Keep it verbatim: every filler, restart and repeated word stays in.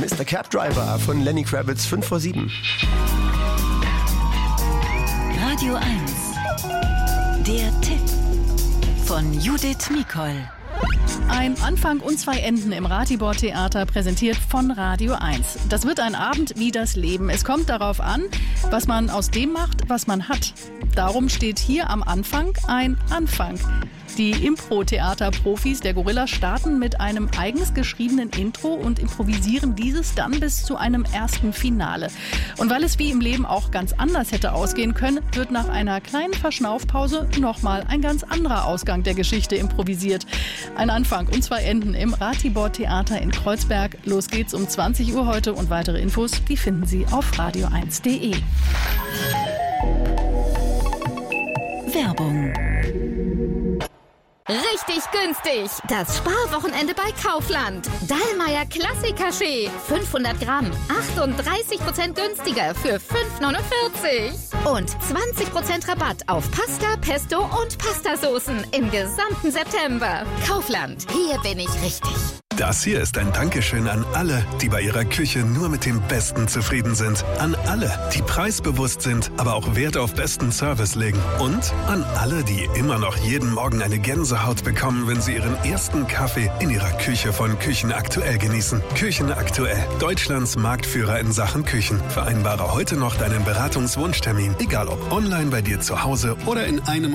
Mister Cab Driver von Lenny Kravitz, fünf vor sieben. Radio eins. Der Tipp von Judith Mikol. Ein Anfang und zwei Enden im Ratibor-Theater, präsentiert von Radio eins. Das wird ein Abend wie das Leben. Es kommt darauf an, was man aus dem macht, was man hat. Darum steht hier am Anfang ein Anfang. Die Impro-Theater-Profis der Gorillas starten mit einem eigens geschriebenen Intro und improvisieren dieses dann bis zu einem ersten Finale. Und weil es wie im Leben auch ganz anders hätte ausgehen können, wird nach einer kleinen Verschnaufpause nochmal ein ganz anderer Ausgang der Geschichte improvisiert. Ein Anfang und zwei Enden im Ratibor-Theater in Kreuzberg. Los geht's um zwanzig Uhr heute und weitere Infos, die finden Sie auf radio eins punkt de. Werbung. Richtig günstig! Das Sparwochenende bei Kaufland. Dallmayr Klassik-Kaffee. fünfhundert Gramm. achtunddreißig Prozent günstiger für fünf neunundvierzig. Und zwanzig Prozent Rabatt auf Pasta, Pesto und Pastasoßen im gesamten September. Kaufland. Hier bin ich richtig. Das hier ist ein Dankeschön an alle, die bei ihrer Küche nur mit dem Besten zufrieden sind. An alle, die preisbewusst sind, aber auch Wert auf besten Service legen. Und an alle, die immer noch jeden Morgen eine Gänsehaut bekommen, wenn sie ihren ersten Kaffee in ihrer Küche von Küchen Aktuell genießen. Küchen Aktuell, Deutschlands Marktführer in Sachen Küchen. Vereinbare heute noch deinen Beratungswunschtermin, egal ob online bei dir zu Hause oder in einem